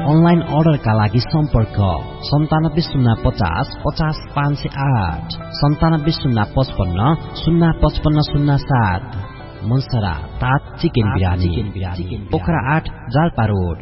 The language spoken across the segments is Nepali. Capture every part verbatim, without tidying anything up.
अनलाइन अर्डरका लागि सम्पर्क सन्तानब्बे शून्य पचास पचास पाँच सय आठ सन्तानब्बे शून्य पचपन्न शून्य पचपन्न शून्य सात। मनसरा तात चिकन बिरानी पोखरा आठ जाल्पा रोड।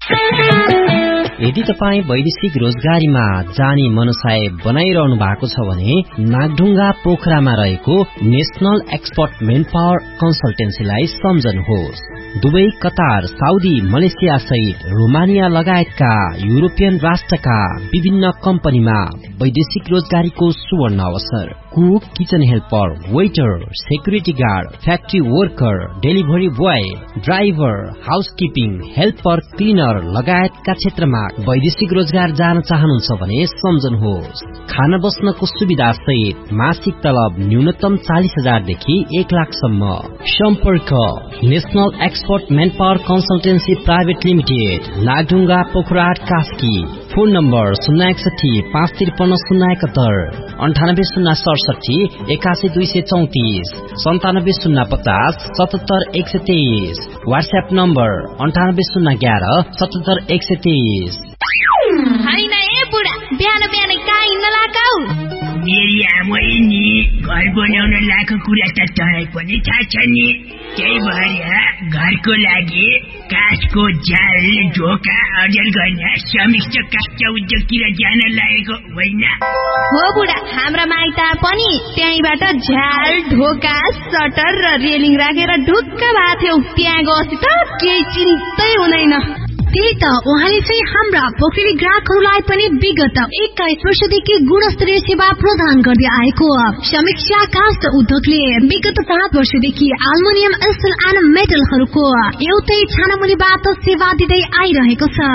यदि तपाईँ वैदेशिक रोजगारीमा जाने मनसाय बनाइरहनु भएको छ भने नागढुङ्गा पोखरामा रहेको national expert main power कन्सल्टेन्सीलाई सम्झनुहोस्। Dubai, Qatar, Saudi, Malaysia सहित रोमानिया लगायतका युरोपियन राष्ट्रका विभिन्न कम्पनीमा वैदेशिक रोजगारीको सुवर्ण अवसर। Cook, kitchen helper, waiter, security guard, factory worker, delivery boy, driver, housekeeping, helper, cleaner लगायतका क्षेत्रमा वैदेशिक रोजगार जान चाहनुहुन्छ भने सम्झनुहोस्। खाना बस्नको सुविधा सहित मासिक तलब न्यूनतम चालीस हजार देखि एक लाखसम्म। सम्पर्क national expert main power consultancy private limited, Nagdhunga, Pokhara, Kaski. Phone number शून्य एकसठी पाँच त्रिपन्न शून्य एकहत्तर अन्ठानब्बे शून्य सडसठी एकासी दुई सय चौतिस सन्तानब्बे शून्य पचास सतहत्तर एक सय तेइस। व्हाट्सएप नम्बर अन्ठानब्बे शून्य एघार सतहत्तर एक सय तेइस। होइन ए बुढा, बिहान बिहान कहाँ हिँड्न लागाउ? मेरी आमै नि घर बनाउन लाएको कुरा त तँलाई पनि थाहा छ नि। त्यही भएर घरको लागि काठको जाल ढोका अर्जन गर्न समिष्ट काष्ठ उद्योगतिर जान लागेको होइन हो बुढा? हाम्रा माइता पनि त्यहीबाट झ्याल ढोका सटर र रेलिङ राखेर ढुक्क भएको थियो। त्यहाँ गएपछि त केही चिन्तै हुँदैन। त्यही त उहाँले चाहिँ हाम्रा पोखरी ग्राहकहरूलाई पनि विगत एक्काइस वर्षदेखि गुणस्तरीय सेवा प्रदान गर्दै आएको समीक्षा काष्ठ उद्योगले विगत सात वर्षदेखि एल्युमिनियम, स्टिल एन्ड मेटलहरूको एउटै छानामुनिबाट सेवा दिँदै आइरहेको छ।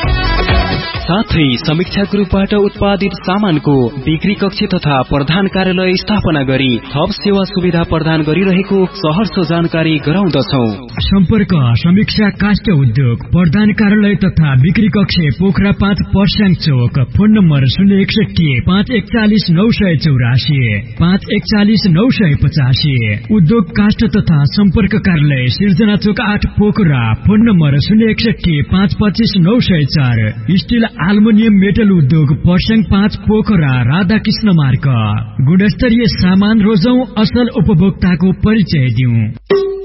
साथै समीक्षा ग्रुपबाट उत्पादित सामानको बिक्री कक्ष तथा प्रधान कार्यालय स्थापना गरी थप सेवा सुविधा प्रदान गरिरहेको सहर्ष जानकारी गराउँदछौ। सम्पर्क समीक्षा काष्ठ उद्योग, प्रधान कार्यालय तथा बिक्री कक्ष, पोखरा पाँच, पर्स्याङ चौक। फोन नम्बर शून्य एकसठी पाँच एकचालिस नौ सय चौरासी पाँच एकचालिस नौ सय पचासी। उद्योग काष्ठ तथा सम्पर्क कार्यालय सिर्जना चौक आठ, पोखरा। फोन नम्बर शून्य एकसठी पाँच पच्चिस नौ सय चार। स्टिल एल्युमिनियम मेटल उद्योग, पर्स्याङ पाँच, पोखरा, राधाकृष्ण मार्ग। गुणस्तरीय सामान रोजौं, असल उपभोक्ताको परिचय दिउँ।